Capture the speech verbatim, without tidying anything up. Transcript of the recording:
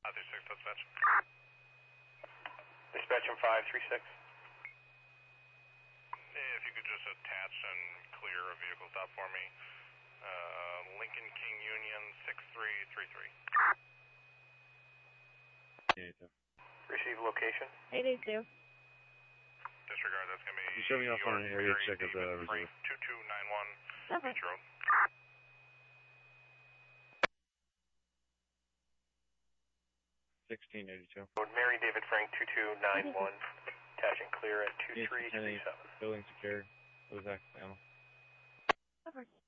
five three six, dispatch. Dispatch in five three six. If you could just attach and clear a vehicle stop for me. Uh, Lincoln King Union six three three three. Receive location. eight eight two. Disregard, that's going to be You showed me off on an area Mary check of the David Frank reserve. two two nine one Okay. Beach Road. sixteen eighty-two. Mary David Frank two two nine one. Attach and clear at two three three seven. Building secured. It was active ammo. Over.